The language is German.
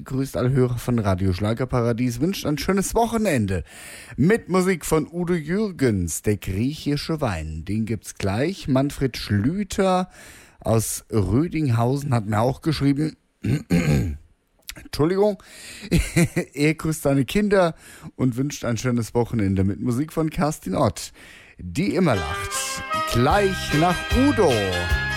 grüßt alle Hörer von Radio Schlagerparadies, wünscht ein schönes Wochenende mit Musik von Udo Jürgens, der griechische Wein. Den gibt's gleich. Manfred Schlüter aus Rödinghausen hat mir auch geschrieben, Entschuldigung, er grüßt seine Kinder und wünscht ein schönes Wochenende mit Musik von Kerstin Ott, die immer lacht. Gleich nach Udo.